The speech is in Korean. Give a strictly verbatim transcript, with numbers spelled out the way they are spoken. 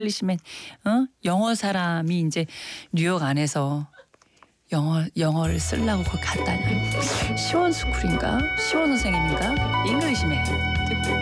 잉글리시맨 어? 영어 사람이 인제 뉴욕 안에서 영어 영어를 쓰려고 거기 갔다니. 시원 스쿨인가? 시원 선생님인가? 잉글리시맨.